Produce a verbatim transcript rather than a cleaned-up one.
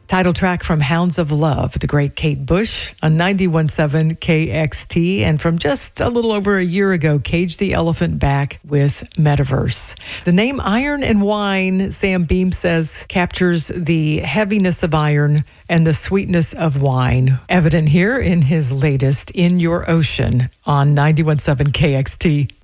Title track from Hounds of Love, the great Kate Bush on ninety-one point seven K X T. And from just a little over a year ago, Cage the Elephant back with Metaverse. The name Iron and Wine, Sam Beam says, captures the heaviness of iron and the sweetness of wine, evident here in his latest In Your Ocean on ninety-one point seven K X T.